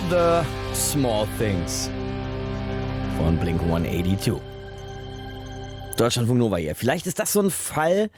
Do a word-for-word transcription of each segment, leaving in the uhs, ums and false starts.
the Small Things von Blink hundertzweiundachtzig. Deutschlandfunk Nova hier. Vielleicht ist das so ein Fall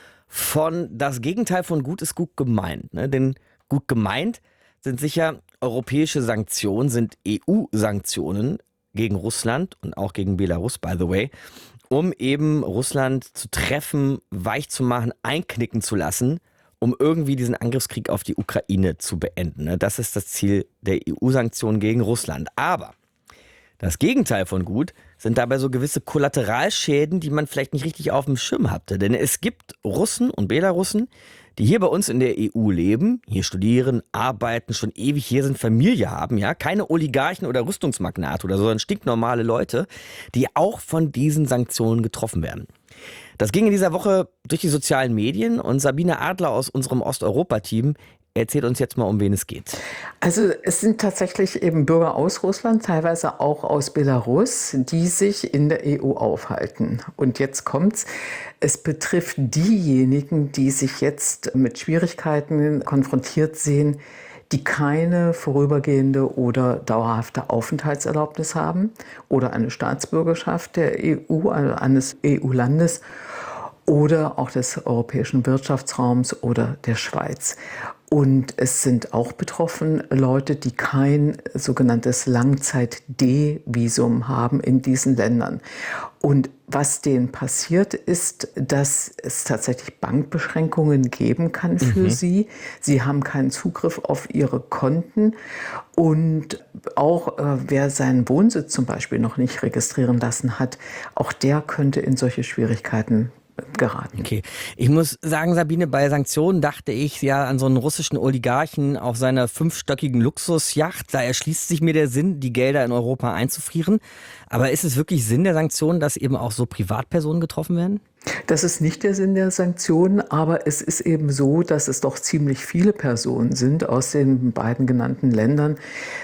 von das Gegenteil von gut ist gut gemeint. Ne? Denn gut gemeint sind sicher europäische Sanktionen, sind E U-Sanktionen gegen Russland und auch gegen Belarus, by the way, um eben Russland zu treffen, weich zu machen, einknicken zu lassen, um irgendwie diesen Angriffskrieg auf die Ukraine zu beenden. Ne? Das ist das Ziel der E U-Sanktionen gegen Russland. Aber das Gegenteil von gut sind dabei so gewisse Kollateralschäden, die man vielleicht nicht richtig auf dem Schirm hatte. Denn es gibt Russen und Belarussen, die hier bei uns in der E U leben, hier studieren, arbeiten, schon ewig hier sind, Familie haben, ja, keine Oligarchen oder Rüstungsmagnate oder so, sondern stinknormale Leute, die auch von diesen Sanktionen getroffen werden. Das ging in dieser Woche durch die sozialen Medien und Sabine Adler aus unserem Osteuropa-Team erzählt uns jetzt mal, um wen es geht. Also es sind tatsächlich eben Bürger aus Russland, teilweise auch aus Belarus, die sich in der E U aufhalten. Und jetzt kommt's. Es betrifft diejenigen, die sich jetzt mit Schwierigkeiten konfrontiert sehen, die keine vorübergehende oder dauerhafte Aufenthaltserlaubnis haben oder eine Staatsbürgerschaft der E U, also eines E U-Landes oder auch des europäischen Wirtschaftsraums oder der Schweiz. Und es sind auch betroffen Leute, die kein sogenanntes Langzeit-D-Visum haben in diesen Ländern. Und was denen passiert, ist, dass es tatsächlich Bankbeschränkungen geben kann für mhm. sie. Sie haben keinen Zugriff auf ihre Konten. Und auch äh, wer seinen Wohnsitz zum Beispiel noch nicht registrieren lassen hat, auch der könnte in solche Schwierigkeiten geraten. Okay. Ich muss sagen, Sabine, bei Sanktionen dachte ich ja an so einen russischen Oligarchen auf seiner fünfstöckigen Luxusjacht. Da erschließt sich mir der Sinn, die Gelder in Europa einzufrieren. Aber ist es wirklich Sinn der Sanktionen, dass eben auch so Privatpersonen getroffen werden? Das ist nicht der Sinn der Sanktionen, aber es ist eben so, dass es doch ziemlich viele Personen sind aus den beiden genannten Ländern,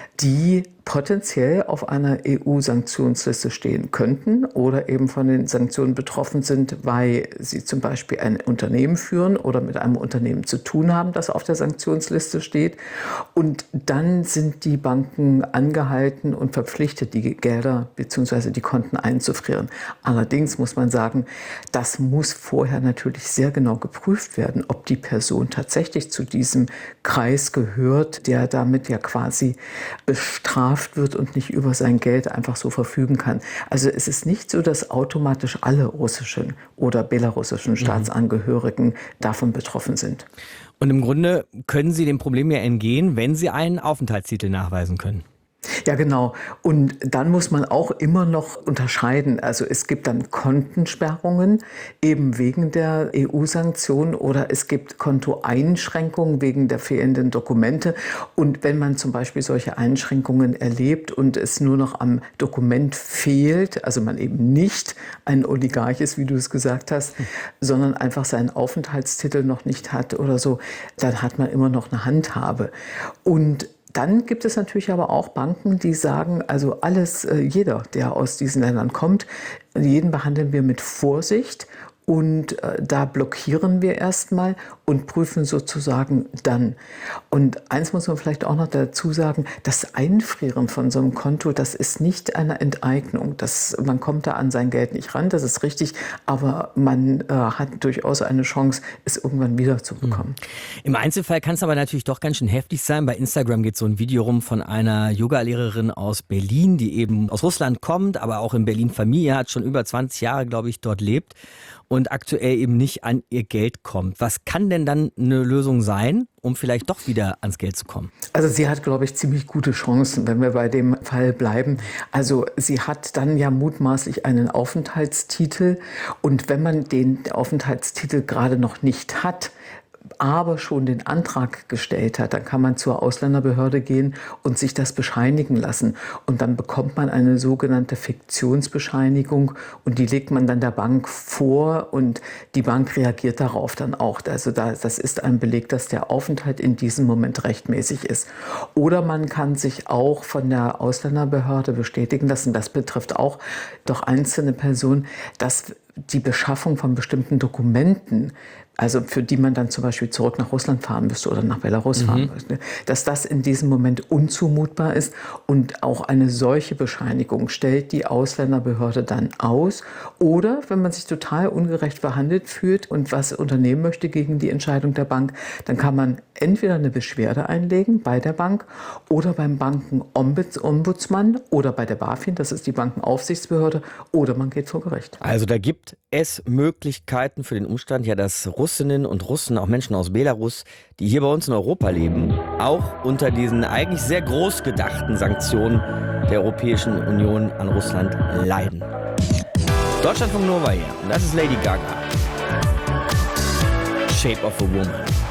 die potenziell auf einer E U-Sanktionsliste stehen könnten oder eben von den Sanktionen betroffen sind, weil sie zum Beispiel ein Unternehmen führen oder mit einem Unternehmen zu tun haben, das auf der Sanktionsliste steht. Und dann sind die Banken angehalten und verpflichtet, die Gelder bzw. die Konten einzufrieren. Allerdings muss man sagen, das muss vorher natürlich sehr genau geprüft werden, ob die Person tatsächlich zu diesem Kreis gehört, der damit ja quasi bestraft wird und nicht über sein Geld einfach so verfügen kann. Also es ist nicht so, dass automatisch alle russischen oder belarussischen Staatsangehörigen mhm. davon betroffen sind. Und im Grunde können Sie dem Problem ja entgehen, wenn Sie einen Aufenthaltstitel nachweisen können. Ja, genau. Und dann muss man auch immer noch unterscheiden. Also es gibt dann Kontensperrungen eben wegen der E U-Sanktionen oder es gibt Kontoeinschränkungen wegen der fehlenden Dokumente. Und wenn man zum Beispiel solche Einschränkungen erlebt und es nur noch am Dokument fehlt, also man eben nicht ein Oligarch ist, wie du es gesagt hast, mhm. sondern einfach seinen Aufenthaltstitel noch nicht hat oder so, dann hat man immer noch eine Handhabe. Und dann gibt es natürlich aber auch Banken, die sagen, also alles, jeder, der aus diesen Ländern kommt, jeden behandeln wir mit Vorsicht. Und äh, da blockieren wir erstmal und prüfen sozusagen dann. Und eins muss man vielleicht auch noch dazu sagen, das Einfrieren von so einem Konto, das ist nicht eine Enteignung. Das, man kommt da an sein Geld nicht ran, das ist richtig, aber man äh, hat durchaus eine Chance, es irgendwann wiederzubekommen. Mhm. Im Einzelfall kann es aber natürlich doch ganz schön heftig sein. Bei Instagram geht so ein Video rum von einer Yogalehrerin aus Berlin, die eben aus Russland kommt, aber auch in Berlin Familie hat, schon über zwanzig Jahre, glaube ich, dort lebt. Und aktuell eben nicht an ihr Geld kommt. Was kann denn dann eine Lösung sein, um vielleicht doch wieder ans Geld zu kommen? Also sie hat, glaube ich, ziemlich gute Chancen, wenn wir bei dem Fall bleiben. Also sie hat dann ja mutmaßlich einen Aufenthaltstitel. Und wenn man den Aufenthaltstitel gerade noch nicht hat, aber schon den Antrag gestellt hat, dann kann man zur Ausländerbehörde gehen und sich das bescheinigen lassen. Und dann bekommt man eine sogenannte Fiktionsbescheinigung und die legt man dann der Bank vor und die Bank reagiert darauf dann auch. Also das ist ein Beleg, dass der Aufenthalt in diesem Moment rechtmäßig ist. Oder man kann sich auch von der Ausländerbehörde bestätigen lassen, das betrifft auch doch einzelne Personen, dass die Beschaffung von bestimmten Dokumenten also für die man dann zum Beispiel zurück nach Russland fahren müsste oder nach Belarus mhm. fahren müsste, dass das in diesem Moment unzumutbar ist. Und auch eine solche Bescheinigung stellt die Ausländerbehörde dann aus. Oder wenn man sich total ungerecht behandelt fühlt und was unternehmen möchte gegen die Entscheidung der Bank, dann kann man entweder eine Beschwerde einlegen bei der Bank oder beim Bankenombudsmann oder bei der BaFin, das ist die Bankenaufsichtsbehörde, oder man geht vor Gericht. Also da gibt es Möglichkeiten für den Umstand, ja, dass Russinnen und Russen, auch Menschen aus Belarus, die hier bei uns in Europa leben, auch unter diesen eigentlich sehr groß gedachten Sanktionen der Europäischen Union an Russland leiden. Deutschlandfunk Nova hier, und das ist Lady Gaga. Shape of a Woman.